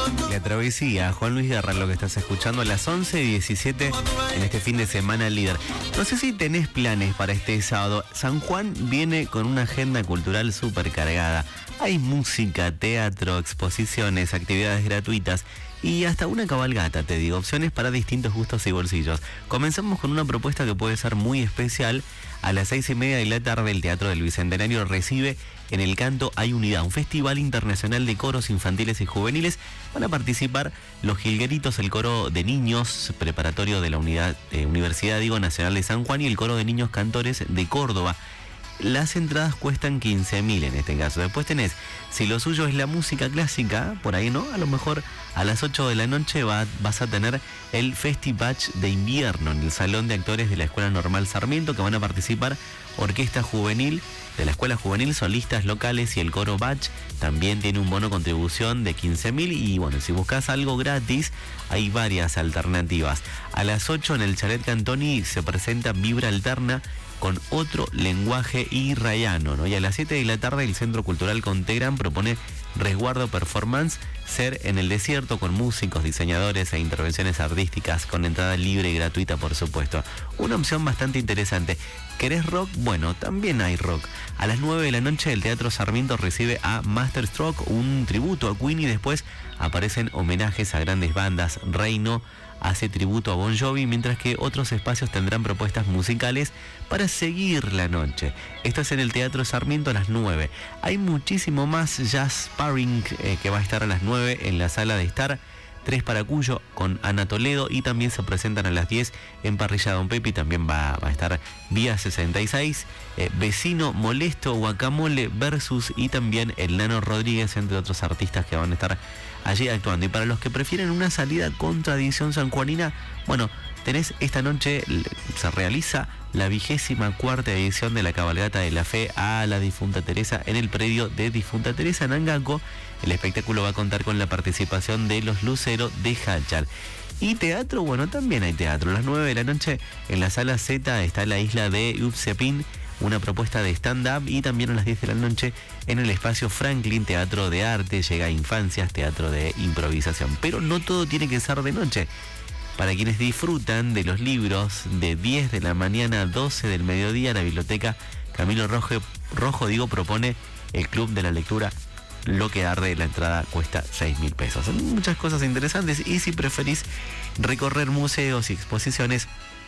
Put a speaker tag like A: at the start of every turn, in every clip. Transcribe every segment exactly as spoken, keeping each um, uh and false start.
A: La Travesía, Juan Luis Guerra, lo que estás escuchando a las once y diecisiete en este fin de semana líder. No sé si tenés planes para este sábado. San Juan viene con una agenda cultural súper cargada. Hay música, teatro, exposiciones, actividades gratuitas y hasta una cabalgata, te digo, opciones para distintos gustos y bolsillos. Comenzamos con una propuesta que puede ser muy especial. A las seis y media de la tarde el Teatro del Bicentenario recibe En el Canto Hay Unidad, un festival internacional de coros infantiles y juveniles. Van a participar los Jilgueritos, el coro de niños preparatorio de la unidad, eh, Universidad digo, Nacional de San Juan y el coro de niños cantores de Córdoba. Las entradas cuestan quince mil en este caso. Después tenés, si lo suyo es la música clásica, por ahí no, a lo mejor a las ocho de la noche va, vas a tener el Festibach de invierno en el Salón de Actores de la Escuela Normal Sarmiento, que van a participar Orquesta Juvenil de la Escuela Juvenil, solistas locales y el coro Bach. También tiene un bono contribución de quince mil y bueno, si buscas algo gratis, hay varias alternativas. A las ocho en el Chalet Cantoni se presenta Vibra Alterna con otro lenguaje irrayano, ¿no? Y a las siete de la tarde el Centro Cultural Contegran propone Resguardo Performance, Ser en el Desierto, con músicos, diseñadores e intervenciones artísticas, con entrada libre y gratuita, por supuesto. Una opción bastante interesante. ¿Querés rock? Bueno, también hay rock. A las nueve de la noche el Teatro Sarmiento recibe a Masterstroke, un tributo a Queen, y después aparecen homenajes a grandes bandas. Reino hace tributo a Bon Jovi, mientras que otros espacios tendrán propuestas musicales para seguir la noche. Esto es en el Teatro Sarmiento a las nueve. Hay muchísimo más jazz sparring eh, que va a estar a las nueve en la sala de estar. Tres para Cuyo con Ana Toledo, y también se presentan a las diez en Parrilla Don Pepe, y también va, va a estar Vía sesenta y seis, eh, Vecino Molesto, Guacamole versus, y también el Nano Rodríguez, entre otros artistas que van a estar allí actuando. Y para los que prefieren una salida con tradición sanjuanina, bueno, tenés esta noche, se realiza la vigésima cuarta edición de la Cabalgata de la Fe a la Difunta Teresa en el predio de Difunta Teresa en Angaco. El espectáculo va a contar con la participación de los Luceros de Hachal. Y teatro, bueno, también hay teatro. A las nueve de la noche en la Sala Z está la isla de Upsepin, una propuesta de stand-up, y también a las diez de la noche en el espacio Franklin, teatro de arte, llega a infancias, teatro de improvisación. Pero no todo tiene que ser de noche. Para quienes disfrutan de los libros, de diez de la mañana a doce del mediodía, la biblioteca Camilo Rojo, Rojo digo, propone el Club de la Lectura Lo que Arde. La entrada cuesta seis mil pesos. Son muchas cosas interesantes, y si preferís recorrer museos y exposiciones,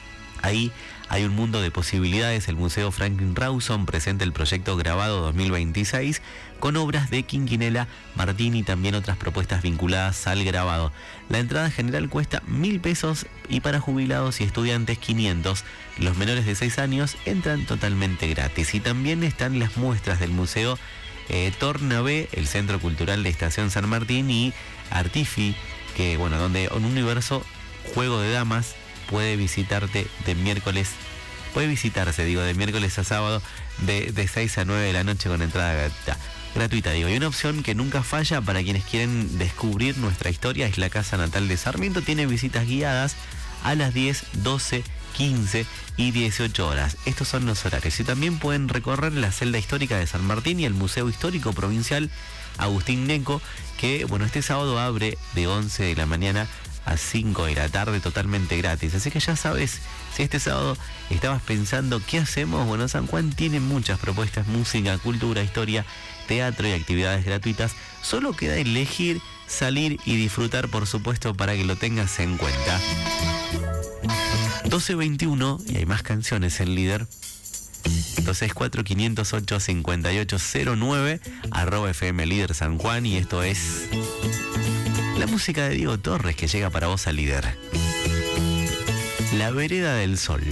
A: ahí hay un mundo de posibilidades. El Museo Franklin Rawson presenta el proyecto Grabado dos mil veintiséis con obras de Quinquinela Martín y también otras propuestas vinculadas al grabado. La entrada general cuesta mil pesos y para jubilados y estudiantes quinientos. Los menores de seis años entran totalmente gratis. Y también están las muestras del Museo eh, Tornabé, el Centro Cultural de Estación San Martín, y Artifi, que bueno, donde un universo juego de damas puede visitarte de miércoles, puede visitarse, digo, de miércoles a sábado, de, de seis a nueve de la noche con entrada gratuita, gratuita, digo. Y una opción que nunca falla para quienes quieren descubrir nuestra historia es la Casa Natal de Sarmiento. Tiene visitas guiadas a las diez, doce, quince y dieciocho horas. Estos son los horarios. Y también pueden recorrer la celda histórica de San Martín y el Museo Histórico Provincial Agustín Neco, que, bueno, este sábado abre de once de la mañana a cinco de la tarde, totalmente gratis. Así que ya sabes, si este sábado estabas pensando qué hacemos, bueno, San Juan tiene muchas propuestas: música, cultura, historia, teatro y actividades gratuitas. Solo queda elegir, salir y disfrutar, por supuesto, para que lo tengas en cuenta. doce veintiuno, y hay más canciones en Líder. dos seis cuatro, cinco cero ocho, cinco ocho cero nueve, arroba F M Líder San Juan, y esto es la música de Diego Torres, que llega para vos al Líder. La Vereda del Sol.